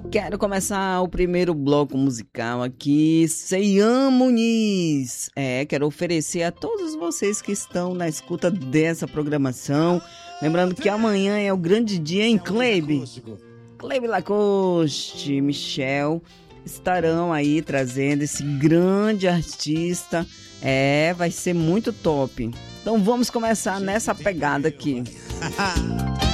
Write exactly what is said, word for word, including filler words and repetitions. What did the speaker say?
Quero começar o primeiro bloco musical aqui, Seian Muniz. É, quero oferecer a todos vocês que estão na escuta dessa programação. Lembrando que amanhã é o grande dia em Cleibe. Cleibe Lacoste, Michel, estarão aí trazendo esse grande artista. É, vai ser muito top. Então vamos começar nessa pegada aqui.